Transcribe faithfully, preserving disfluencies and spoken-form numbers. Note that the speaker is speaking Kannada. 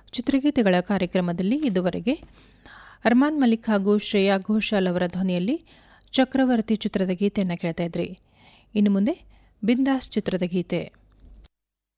ಚಿತ್ರಗೀತೆಗಳ ಕಾರ್ಯಕ್ರಮದಲ್ಲಿ ಇದುವರೆಗೆ ಅರ್ಮಾನ್ ಮಲಿಕ್ ಹಾಗೂ ಶ್ರೇಯಾ ಘೋಷಾಲ್ ಅವರ ಧ್ವನಿಯಲ್ಲಿ ಚಕ್ರವರ್ತಿ ಚಿತ್ರದ ಗೀತೆಯನ್ನು ಕೇಳ್ತಾ ಇದ್ರಿ. ಇನ್ನು ಮುಂದೆ ಬಿಂದಾಸ್ ಚಿತ್ರದ ಗೀತೆ.